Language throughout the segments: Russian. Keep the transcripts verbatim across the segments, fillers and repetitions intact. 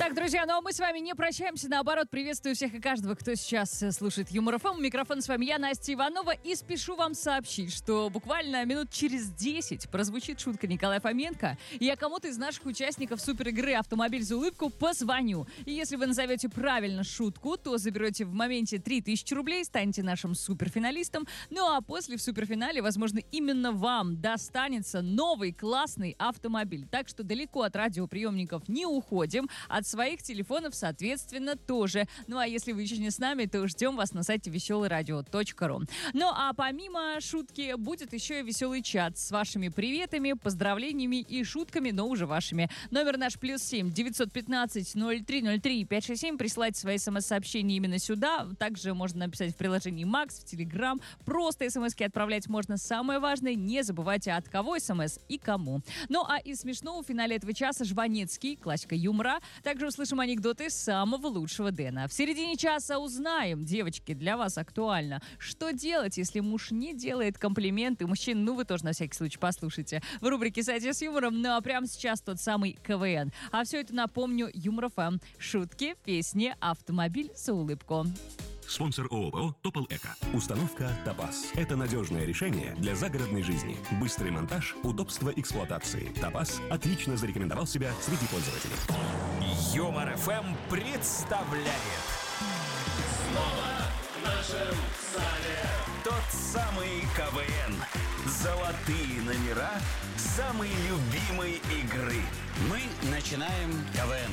Итак, друзья, ну а мы с вами не прощаемся, наоборот, приветствую всех и каждого, кто сейчас слушает Юмор ФМ. У микрофона с вами я, Настя Иванова, и спешу вам сообщить, что буквально минут через десять прозвучит шутка Николая Фоменко, и я кому-то из наших участников суперигры «Автомобиль за улыбку» позвоню. И если вы назовете правильно шутку, то заберете в моменте три тысячи рублей, станете нашим суперфиналистом. Ну а после в суперфинале, возможно, именно вам достанется новый классный автомобиль. Так что далеко от радиоприемников не уходим, от своих телефонов, соответственно, тоже. Ну а если вы еще не с нами, то ждем вас на сайте веселый радио точка ру. Ну а помимо шутки будет еще и веселый чат с вашими приветами, поздравлениями и шутками, но уже вашими. Номер наш плюс семь девятьсот пятнадцать ноль три ноль три пять шесть семь. Присылайте свои смс-сообщения именно сюда. Также можно написать в приложении Макс, в Телеграм. Просто смс-ки отправлять можно. Самое важное, не забывайте, от кого смс и кому. Ну а из смешного в финале этого часа Жванецкий, классика юмора. Также услышим анекдоты самого лучшего Дэна. В середине часа узнаем, девочки, для вас актуально, что делать, если муж не делает комплименты. Мужчин, ну вы тоже на всякий случай послушайте. В рубрике «Сайте с юмором», ну а прямо сейчас тот самый КВН. А все это, напомню, Юмор ФМ. Шутки, песни, автомобиль за улыбку. Спонсор ООО «Топол Эко». Установка «Топаз». Это надежное решение для загородной жизни. Быстрый монтаж, удобство эксплуатации. «Топаз» отлично зарекомендовал себя среди пользователей. Юмор ФМ представляет. Снова в нашем зале Тот самый КВН. Золотые номера самой любимой игры. Мы начинаем КВН.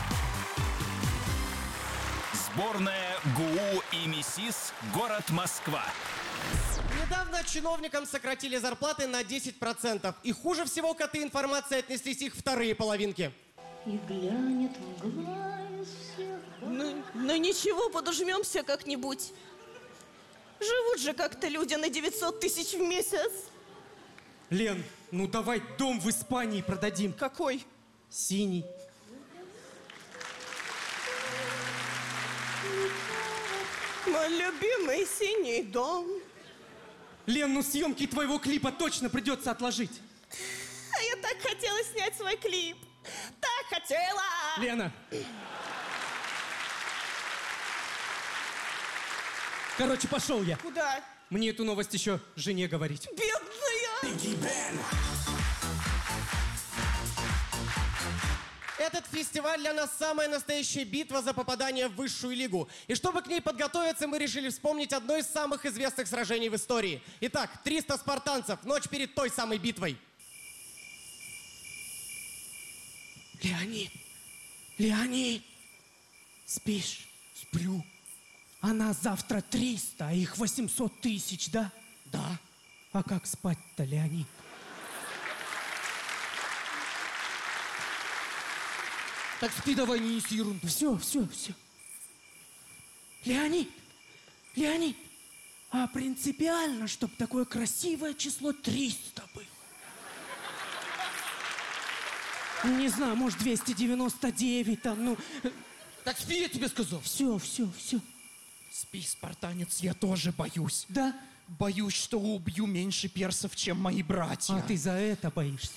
Сборная ГУ и МИСИС, город Москва. Недавно чиновникам сократили зарплаты на десять процентов. И хуже всего к этой информации отнеслись их вторые половинки. И глянет мгла из всех. Ну, ну ничего, подожмемся как-нибудь. Живут же как-то люди на девятьсот тысяч в месяц. Лен, ну давай дом в Испании продадим. Какой? Синий. Мой любимый синий дом. Лен, ну съемки твоего клипа точно придется отложить. А я так хотела снять свой клип. Так хотела. Лена. Короче, пошел я. Куда? Мне эту новость еще жене говорить. Бедная. Этот фестиваль для нас самая настоящая битва за попадание в высшую лигу. И чтобы к ней подготовиться, мы решили вспомнить одно из самых известных сражений в истории. Итак, триста спартанцев, ночь перед той самой битвой. Леонид, Леонид, спишь? Сплю. А нас завтра триста, а их восемьсот тысяч, да? Да. А как спать-то, Леонид? Так спи давай, не неси ерунду. Все, все, все. Леонид, Леонид, а принципиально, чтобы такое красивое число триста было? Не знаю, может, двести девяносто девять там, ну... Так спи, я тебе сказал. Все, все, все. Спи, спартанец, я тоже боюсь. Да? Боюсь, что убью меньше персов, чем мои братья. А ты за это боишься?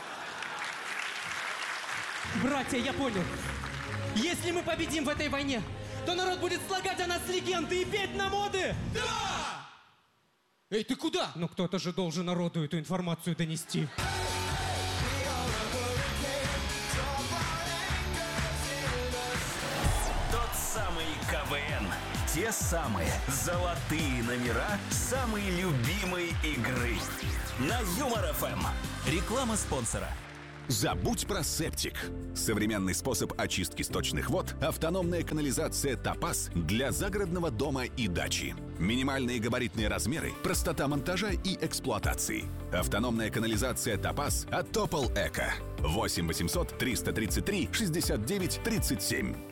Братья, я понял. Если мы победим в этой войне, то народ будет слагать о нас легенды и петь на моды. Да! Эй, ты куда? Ну кто-то же должен народу эту информацию донести. Тот самый КВН. Те самые золотые номера самой любимой игры. На Юмор ФМ. Реклама спонсора. Забудь про септик. Современный способ очистки сточных вод – автономная канализация «Топаз» для загородного дома и дачи. Минимальные габаритные размеры, простота монтажа и эксплуатации. Автономная канализация «Топаз» от «Топол Эко». восемь восемьсот триста тридцать три шестьдесят девять тридцать семь.